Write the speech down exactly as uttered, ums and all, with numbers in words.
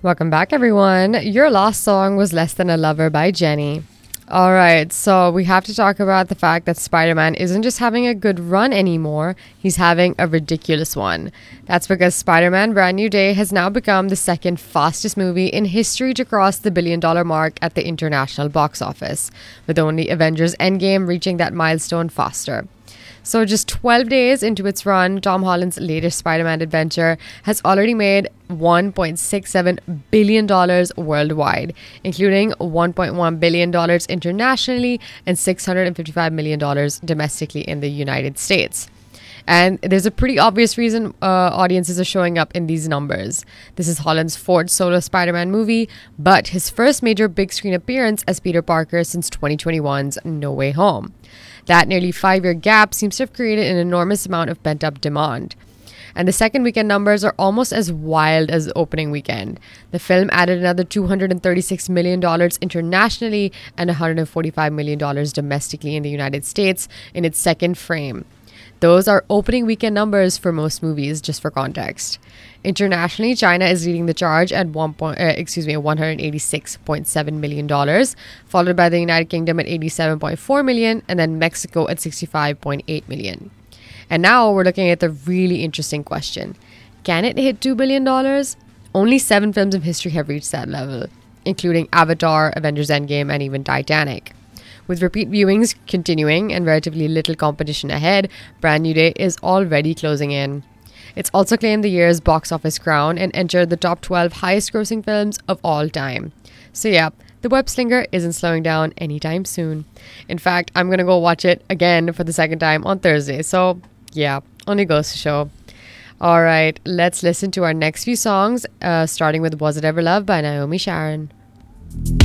Welcome back, everyone. Your last song was Less Than a Lover by Jenny. All right, so we have to talk about the fact that Spider-Man isn't just having a good run anymore, he's having a ridiculous one. That's because Spider-Man Brand New Day has now become the second fastest movie in history to cross the billion dollar mark at the international box office, with only Avengers Endgame reaching that milestone faster. So just twelve days into its run, Tom Holland's latest Spider-Man adventure has already made one point six seven billion dollars worldwide, including one point one billion dollars internationally and six hundred fifty-five million dollars domestically in the United States. And there's a pretty obvious reason uh, audiences are showing up in these numbers. This is Holland's fourth solo Spider-Man movie, but his first major big screen appearance as Peter Parker since twenty twenty-one's No Way Home. That nearly five-year gap seems to have created an enormous amount of pent-up demand. And the second weekend numbers are almost as wild as the opening weekend. The film added another two hundred thirty-six million dollars internationally and one hundred forty-five million dollars domestically in the United States in its second frame. Those are opening weekend numbers for most movies, just for context. Internationally, China is leading the charge at one point, uh, excuse me, one hundred eighty-six point seven million dollars, followed by the United Kingdom at eighty-seven point four million dollars, and then Mexico at sixty-five point eight million dollars. And now we're looking at the really interesting question: can it hit two billion dollars? Only seven films in history have reached that level, including Avatar, Avengers Endgame, and even Titanic. With repeat viewings continuing and relatively little competition ahead, Brand New Day is already closing in. It's also claimed the year's box office crown and entered the top twelve highest grossing films of all time. So yeah, the web slinger isn't slowing down anytime soon. In fact, I'm gonna go watch it again for the second time on Thursday. So yeah, only goes to show. All right, let's listen to our next few songs, uh, starting with Was It Ever Love by Naomi Sharon.